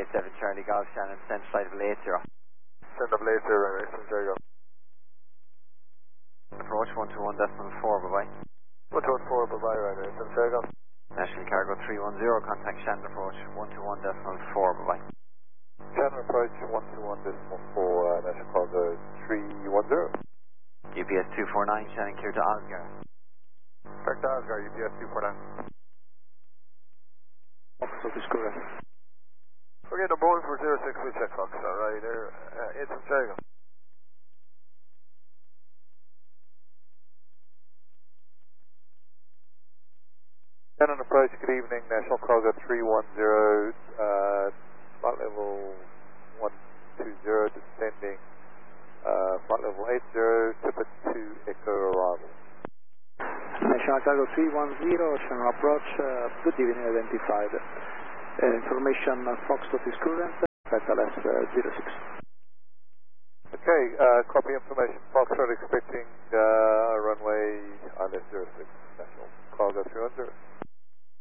87 Charlie Golf Shannon, send flight of 80. Send of 80, runway, Santiago. Approach 121.4, bye-bye. 114, bye-bye, runway, Santiago. National Cargo 310, contact Shannon approach 121.4, bye-bye. Shannon approach 121.4, National Cargo 310. UPS 249, Shannon clear to Oscar. Back to Oscar, UPS 249. Foxtrot is correct. Okay, the Boeing for 06, we check Foxtrot, right there, it's Santiago. Shannon approach, good evening, National Cargo 310, flight level 120, descending, flight level 80, Tippet 2 Echo arrival. National Cargo 310, Shannon approach, good evening, identified. Information Foxtrot is current, Fatal S06. Okay, copy information, Foxtrot expecting runway ILS 06, National Cargo 310.